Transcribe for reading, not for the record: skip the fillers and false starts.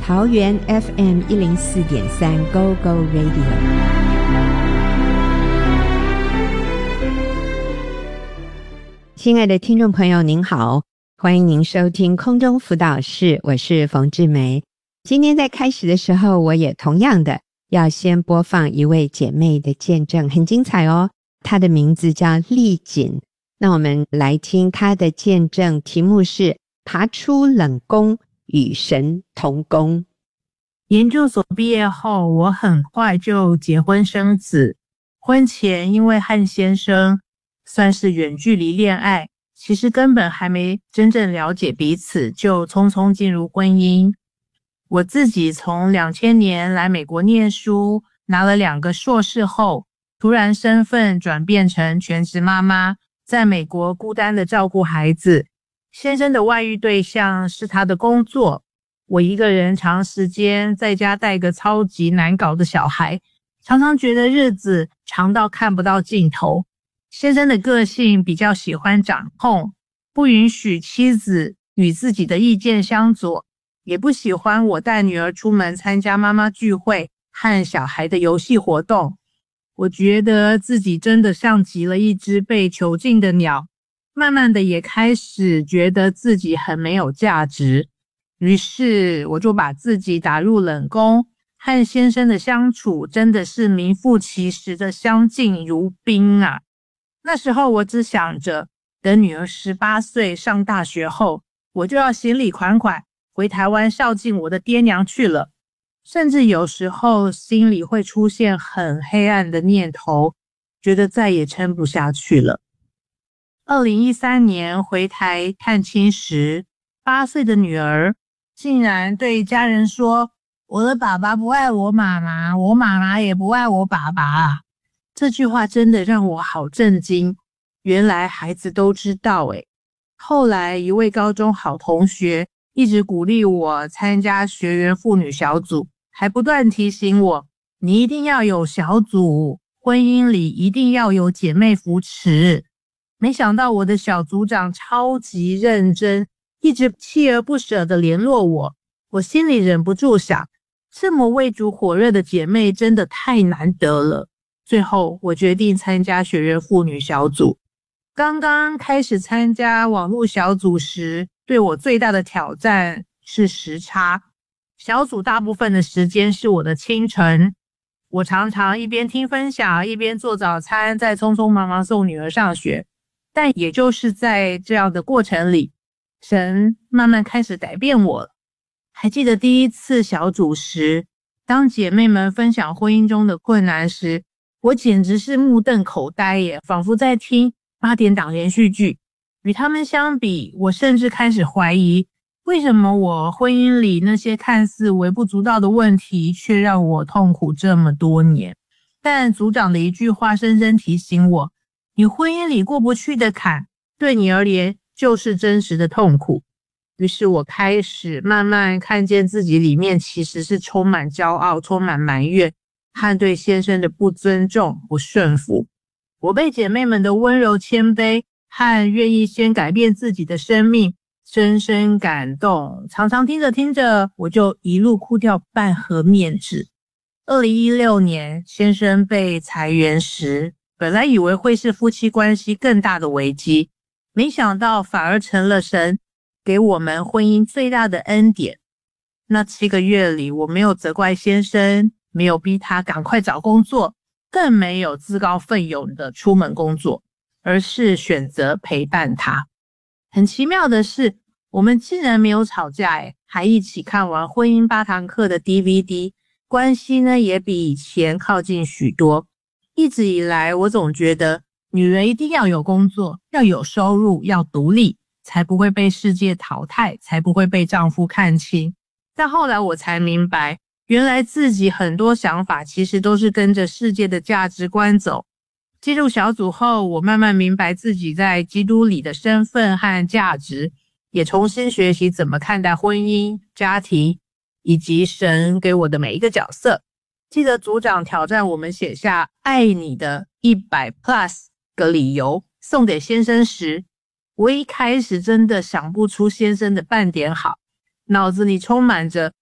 桃园 FM104.3 Go Go Radio。 亲爱的听众朋友您好，欢迎您收听空中辅导室，我是冯志梅。今天在开始的时候，我也同样的要先播放一位姐妹的见证，很精彩哦。她的名字叫丽锦，那我们来听她的见证，题目是爬出冷宫与神同工。 研究所毕业后，我很快就结婚生子。婚前因为和先生算是远距离恋爱，其实根本还没真正了解彼此，就匆匆进入婚姻。我自己从2000年来美国念书，拿了2个硕士后，突然身份转变成全职妈妈，在美国孤单的照顾孩子。先生的外遇对象是他的工作，我一个人长时间在家带个超级难搞的小孩，常常觉得日子长到看不到尽头。先生的个性比较喜欢掌控，不允许妻子与自己的意见相左，也不喜欢我带女儿出门参加妈妈聚会和小孩的游戏活动。我觉得自己真的像极了一只被囚禁的鸟，慢慢的也开始觉得自己很没有价值。于是我就把自己打入冷宫，和先生的相处真的是名副其实的相敬如宾啊。那时候我只想着等女儿18岁上大学后，我就要行李款款回台湾孝敬我的爹娘去了。甚至有时候心里会出现很黑暗的念头，觉得再也撑不下去了。2013年回台探亲时，8岁的女儿竟然对家人说，我的爸爸不爱我妈妈，我妈妈也不爱我爸爸。这句话真的让我好震惊，原来孩子都知道诶。后来一位高中好同学一直鼓励我参加学员妇女小组，还不断提醒我，你一定要有小组，婚姻里一定要有姐妹扶持。没想到我的小组长超级认真，一直锲而不舍地联络我。我心里忍不住想，这么为主火热的姐妹真的太难得了。最后我决定参加学员妇女小组。刚刚开始参加网络小组时，对我最大的挑战是时差。小组大部分的时间是我的清晨，我常常一边听分享，一边做早餐，再匆匆忙忙送女儿上学。但也就是在这样的过程里，神慢慢开始改变我了。还记得第一次小组时，当姐妹们分享婚姻中的困难时，我简直是目瞪口呆耶，仿佛在听8点档连续剧。与他们相比，我甚至开始怀疑，为什么我婚姻里那些看似微不足道的问题，却让我痛苦这么多年。但组长的一句话深深提醒我，你婚姻里过不去的坎，对你而言就是真实的痛苦。于是我开始慢慢看见自己里面其实是充满骄傲，充满埋怨和对先生的不尊重、不顺服。我被姐妹们的温柔谦卑和愿意先改变自己的生命深深感动，常常听着听着，我就一路哭掉半盒面纸。2016年先生被裁员时，本来以为会是夫妻关系更大的危机，没想到反而成了神给我们婚姻最大的恩典。那7个月里，我没有责怪先生，没有逼他赶快找工作，更没有自告奋勇的出门工作，而是选择陪伴他。很奇妙的是，我们竟然没有吵架还一起看完婚姻8堂课的 DVD， 关系呢也比以前靠近许多。一直以来我总觉得女人一定要有工作，要有收入，要独立，才不会被世界淘汰，才不会被丈夫看轻。但后来我才明白，原来自己很多想法其实都是跟着世界的价值观走。进入小组后，我慢慢明白自己在基督里的身份和价值，也重新学习怎么看待婚姻、家庭以及神给我的每一个角色。记得组长挑战我们写下爱你的100+ 个理由送给先生时，我一开始真的想不出先生的半点好，脑子里充满着